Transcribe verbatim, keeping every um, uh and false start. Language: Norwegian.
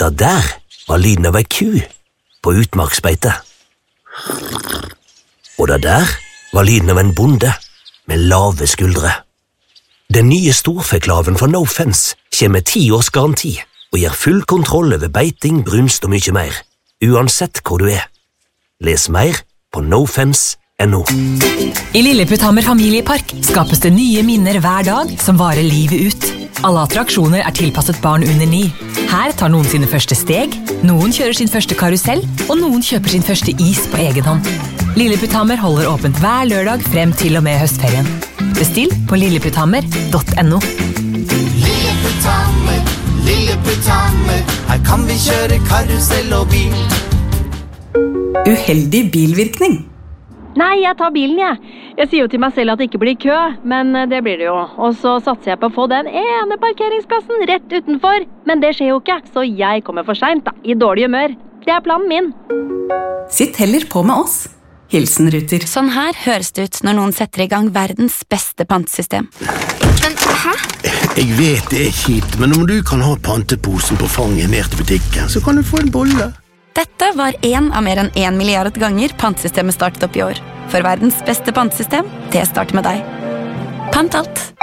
Det der var lyden av ei ku på utmarksbeite. Og det der var lyden av en bonde med lave skuldre. Den nye storfeklaven fra No Fence kommer med ti års garanti og gir full kontroll over beiting, brunst og mye mer, uansett hvor du er. Les mer på nofence punktum no. I Lilleputthammer familiepark skapes det nye minner hver dag som varer livet ut. Alle attraksjoner er tilpasset barn under ni. Her tar noen sine første steg, noen kjører sin første karusell, og noen kjøper sin første is på egen hånd. Lilleputthammer holder åpent hver lørdag frem til og med høstferien. Bestill på lilleputthammer punktum no. Lilleputthammer, Lilleputthammer, her kan vi kjøre karusell og bil. Uheldig bilvirkning. Nei, jeg tar bilen, jeg. Jeg sier jo til meg selv at det ikke blir kø, men det blir det jo. Og så satser jeg på å få den ene parkeringsplassen rett utenfor. Men det skjer jo ikke, så jeg kommer for sent da, i dårlig humør. Det er planen min. Sitt heller på med oss. Hilsen Ruter. Sånn her høres det ut når noen setter i gang verdens beste pantesystem. Men, hæ? Jeg vet det er kjipt, men om du kan ha panteposen på fanget ned til butikken, så kan du få en bolle. Dette var en av mer enn en milliard ganger pantesystemet startet opp i år. For verdens beste pantesystem, det starter med deg. Pant alt.